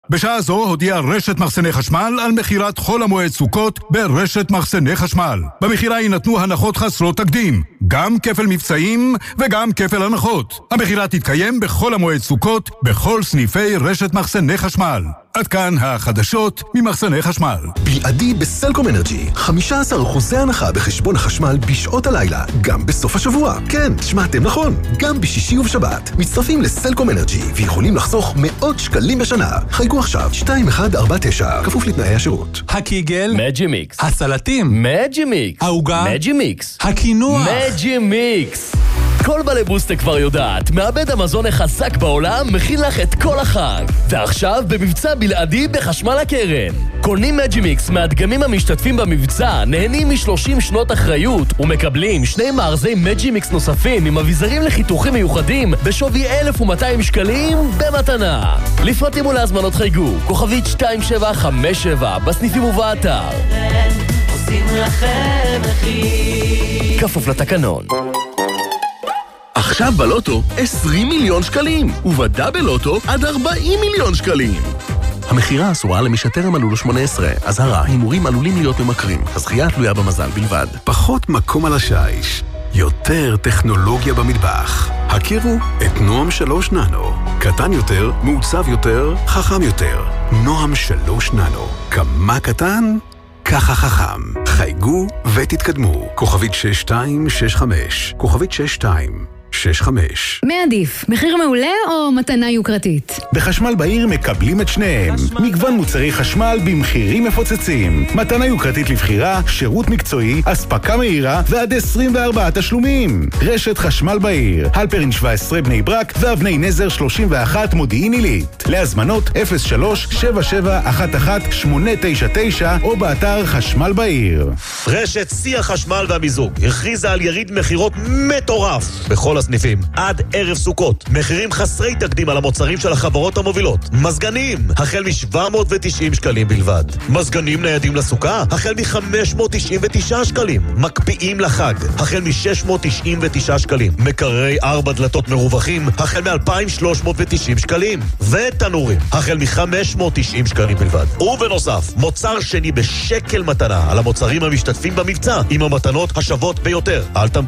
בשעה זו הודיעה רשת מחסני חשמל על מחירת חול המועד סוכות ברשת מחסני חשמל. במחירה יינתנו הנחות חסרות תקדים, גם כפל מבצעים וגם כפל הנחות. המחירה תתקיים בכל המועד סוכות בכל סניפי רשת מחסני חשמל. עד כאן החדשות ממחסני חשמל. בלעדי בסלקום אנרג'י, 15% הנחה בחשבון החשמל בשעות הלילה, גם בסוף השבוע. כן, שמעתם נכון, גם בשישי ובשבת. מצטרפים לסלקום אנרג'י ויכולים לחסוך מאות שקלים בשנה. חייגו עכשיו 2149, כפוף לתנאי השירות. הקיגל, מג'ימיקס. הסלטים, מג'ימיקס. העוגה, מג'ימיקס. הקינוח, מג'ימיקס. כל בעלי בוסטה כבר יודעת, מעבד המזון החזק בעולם מכין לך את כל החג. ועכשיו במבצע בלעדי בחשמל הקרן. קונים מג'ימיקס מהדגמים המשתתפים במבצע, נהנים מ-30 שנות אחריות ומקבלים 2 מארזי מג'ימיקס נוספים עם אביזרים לחיתוכים מיוחדים בשווי 1,200 שקלים במתנה. לפרטים ולהזמנות חייגו, כוכבית 2757 בסניפים ובאתר. עושים לכם מחיר. כפוף לתקנון. עכשיו בלוטו 20 מיליון שקלים, ובדאבל לוטו עד 40 מיליון שקלים. המחירה אסורה למי שטרם מלאו לו 18. אזהרה, הימורים עלולים להיות ממכרים. הזכייה תלויה במזל בלבד. פחות מקום על השיש, יותר טכנולוגיה במטבח. הכירו את נועם 3 ננו. קטן יותר, מעוצב יותר, חכם יותר. נועם 3 ננו. כמה קטן? ככה חכם. חייגו ותתקדמו. כוכבית 6265. כוכבית 6265. מה עדיף, מחיר מעולה או מתנה יוקרתית? בחשמל בעיר מקבלים את שניהם. מגוון מוצרי חשמל במחירים מפוצצים. מתנה יוקרתית לבחירה, שירות מקצועי, אספקה מהירה ועד 24 תשלומים. רשת חשמל בעיר, הלפרין 17 בני ברק ואבני נזר 31 מודיעין עילית. להזמנות 03-7711-899 או באתר חשמל בעיר. רשת שיא החשמל והמיזוג הכריזה על יריד מחירות מטורף בכל הסניפים עד ערב סוכות. מחירים חסרי תקדים על המוצרים של החברות המובילות. מזגנים החל מ-790 שקלים בלבד. מזגנים ניידים לסוכה החל מ-599 שקלים. מקפיאים לחג החל מ-699 שקלים. מקררי 4 דלתות מרווחים החל מ-2,390 שקלים. ותנורים החל מ-590 שקלים בלבד. ובנוסף, מוצר שני בשקל מתנה על המוצרים המשתתפים במבצע עם המתנות השוות ביותר. אל תמתינו.